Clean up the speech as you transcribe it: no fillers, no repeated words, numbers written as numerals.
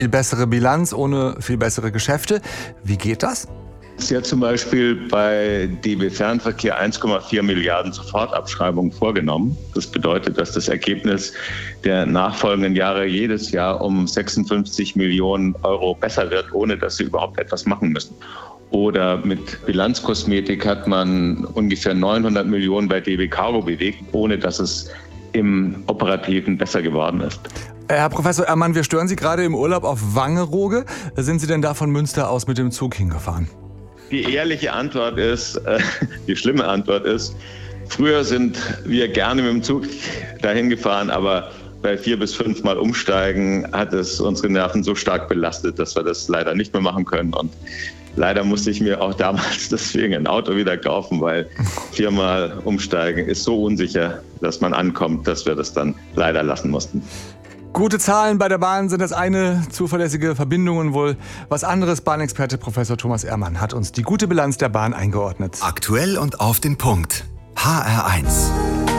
Viel bessere Bilanz ohne viel bessere Geschäfte. Wie geht das? Sie hat zum Beispiel bei DB Fernverkehr 1,4 Milliarden Sofortabschreibungen vorgenommen. Das bedeutet, dass das Ergebnis der nachfolgenden Jahre jedes Jahr um 56 Millionen Euro besser wird, ohne dass sie überhaupt etwas machen müssen. Oder mit Bilanzkosmetik hat man ungefähr 900 Millionen bei DB Cargo bewegt, ohne dass es im Operativen besser geworden ist. Herr Professor Ermann, wir stören Sie gerade im Urlaub auf Wangerooge. Sind Sie denn da von Münster aus mit dem Zug hingefahren? Die ehrliche Antwort ist, die schlimme Antwort ist, früher sind wir gerne mit dem Zug dahin gefahren, aber bei 4 bis 5 Mal umsteigen hat es unsere Nerven so stark belastet, dass wir das leider nicht mehr machen können. Und leider musste ich mir auch damals deswegen ein Auto wieder kaufen, weil 4 Mal umsteigen ist so unsicher, dass man ankommt, dass wir das dann leider lassen mussten. Gute Zahlen bei der Bahn sind das eine, zuverlässige Verbindungen wohl was anderes. Bahnexperte Professor Thomas Ermann hat uns die gute Bilanz der Bahn eingeordnet. Aktuell und auf den Punkt. HR1.